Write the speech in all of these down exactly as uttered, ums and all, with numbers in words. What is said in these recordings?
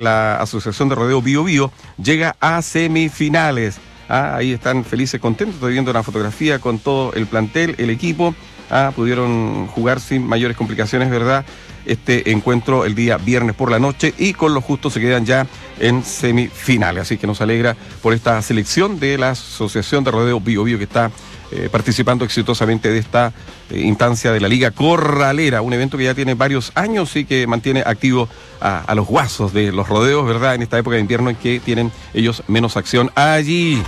la Asociación de Rodeo Bío Bío llega a semifinales. Ah, ahí están felices, contentos. Estoy viendo una fotografía con todo el plantel, el equipo. Ah, pudieron jugar sin mayores complicaciones, ¿verdad? Este encuentro el día viernes por la noche y con lo justo se quedan ya en semifinales. Así que nos alegra por esta selección de la Asociación de Rodeo Bío Bío que está eh, participando exitosamente de esta eh, instancia de la Liga Corralera, un evento que ya tiene varios años y que mantiene activo a, a los guasos de los rodeos, ¿verdad? En esta época de invierno en que tienen ellos menos acción allí.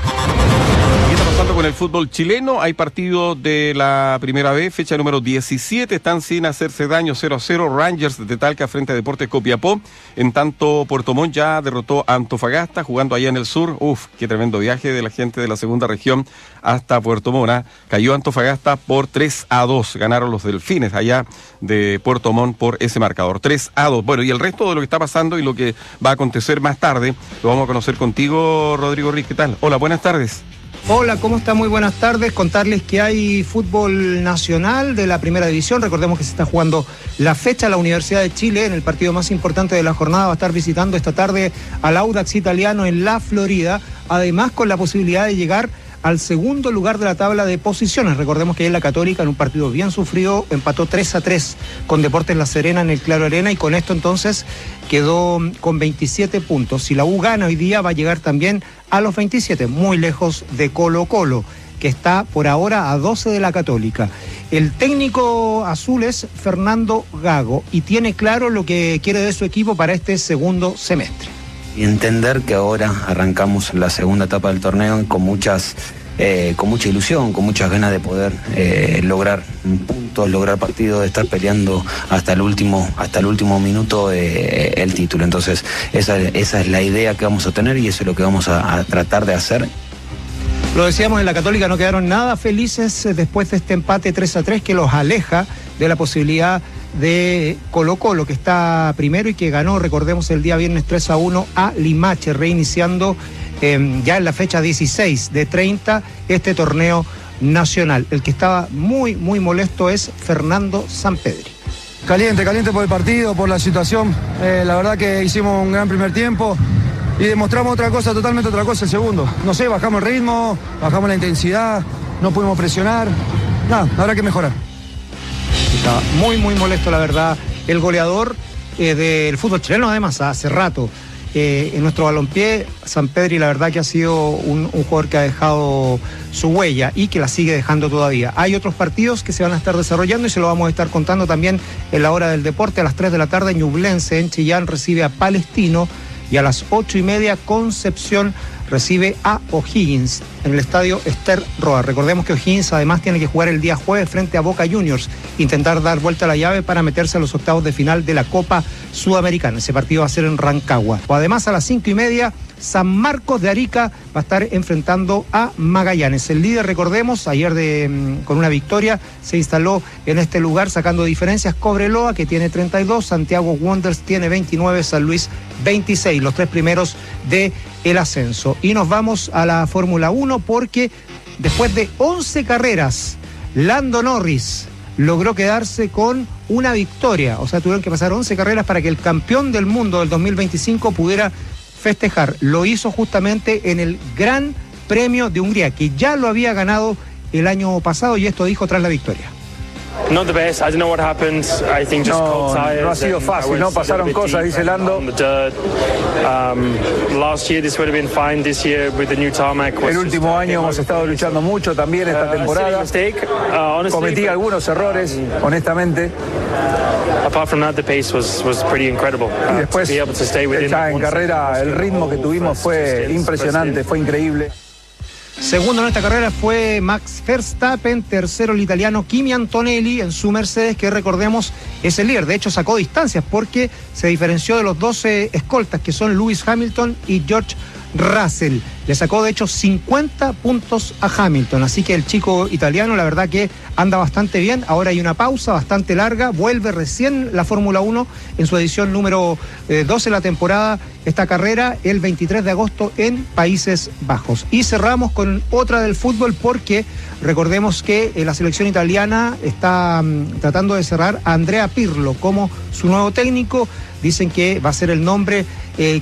Con el fútbol chileno, hay partidos de la primera B, fecha número diecisiete, están sin hacerse daño, cero a cero, Rangers de Talca frente a Deportes Copiapó, en tanto Puerto Montt ya derrotó a Antofagasta, jugando allá en el sur. Uf, qué tremendo viaje de la gente de la segunda región hasta Puerto Montt, ¿eh? Cayó Antofagasta por tres a dos, ganaron los Delfines allá de Puerto Montt por ese marcador, tres a dos. Bueno, y el resto de lo que está pasando y lo que va a acontecer más tarde, lo vamos a conocer contigo, Rodrigo Riz. ¿Qué tal? Hola, buenas tardes. Hola, ¿cómo está? Muy buenas tardes. Contarles que hay fútbol nacional de la primera división. Recordemos que se está jugando la fecha. La Universidad de Chile, en el partido más importante de la jornada, va a estar visitando esta tarde al Audax Italiano en la Florida. Además, con la posibilidad de llegar al segundo lugar de la tabla de posiciones. Recordemos que en la Católica, en un partido bien sufrido, empató tres a tres con Deportes La Serena en el Claro Arena, y con esto entonces quedó con veintisiete puntos. Si la U gana hoy día, va a llegar también a los veintisiete, muy lejos de Colo Colo, que está por ahora a doce de la Católica. El técnico azul es Fernando Gago y tiene claro lo que quiere de su equipo para este segundo semestre. Y entender que ahora arrancamos la segunda etapa del torneo con muchas, eh, con mucha ilusión, con muchas ganas de poder eh, lograr puntos, lograr partidos, de estar peleando hasta el último, hasta el último minuto eh, el título. Entonces esa, esa es la idea que vamos a tener y eso es lo que vamos a, a tratar de hacer. Lo decíamos, en la Católica no quedaron nada felices después de este empate tres a tres que los aleja de la posibilidad de Colo Colo, que está primero y que ganó, recordemos, el día viernes tres a uno a Limache, reiniciando eh, ya en la fecha dieciséis de treinta este torneo nacional. El que estaba muy, muy molesto es Fernando Sampedri. Caliente, caliente por el partido, por la situación. Eh, la verdad que hicimos un gran primer tiempo y demostramos otra cosa, totalmente otra cosa el segundo. No sé, bajamos el ritmo, bajamos la intensidad, no pudimos presionar. Nada, habrá que mejorar. Estaba muy, muy molesto, la verdad, el goleador eh, del fútbol chileno, además, hace rato. Eh, en nuestro balompié, Sampedri, la verdad que ha sido un, un jugador que ha dejado su huella y que la sigue dejando todavía. Hay otros partidos que se van a estar desarrollando y se lo vamos a estar contando también en la hora del deporte. A las tres de la tarde, Ñublense en Chillán recibe a Palestino, y a las ocho y media, Concepción recibe a O'Higgins en el estadio Ester Roa. Recordemos que O'Higgins además tiene que jugar el día jueves frente a Boca Juniors, intentar dar vuelta a la llave para meterse a los octavos de final de la Copa Sudamericana. Ese partido va a ser en Rancagua. O además, a las cinco y media, San Marcos de Arica va a estar enfrentando a Magallanes. El líder, recordemos, ayer de, con una victoria se instaló en este lugar sacando diferencias. Cobreloa, que tiene treinta y dos, Santiago Wanderers tiene veintinueve, San Luis veintiséis, los tres primeros de el ascenso. Y nos vamos a la Fórmula uno porque después de once carreras, Lando Norris logró quedarse con una victoria. O sea, tuvieron que pasar once carreras para que el campeón del mundo del dos mil veinticinco pudiera festejar. Lo hizo justamente en el Gran Premio de Hungría, que ya lo había ganado el año pasado, y esto dijo tras la victoria. Not the best. I don't know what happened. I think just No, cold tires. no ha sido fácil, ¿no? Pasaron cosas, dice Lando. On the dirt. Um, last year this would have been fine. This year with the new tarmac. El último año hemos estado luchando mucho también esta temporada. Cometí algunos errores, honestamente. Apart from that, the pace was was pretty incredible. Y después, ya en carrera, el ritmo que tuvimos fue impresionante, fue increíble. Segundo en esta carrera fue Max Verstappen, tercero el italiano Kimi Antonelli en su Mercedes, que recordemos es el líder. De hecho, sacó distancias porque se diferenció de los doce escoltas, que son Lewis Hamilton y George Russell. Le sacó de hecho cincuenta puntos a Hamilton, así que el chico italiano la verdad que anda bastante bien. Ahora hay una pausa bastante larga, vuelve recién la Fórmula uno en su edición número eh, doce de la temporada, esta carrera el veintitrés de agosto en Países Bajos. Y cerramos con otra del fútbol porque recordemos que eh, la selección italiana está um, tratando de cerrar a Andrea Pirlo como su nuevo técnico. Dicen que va a ser el nombre eh,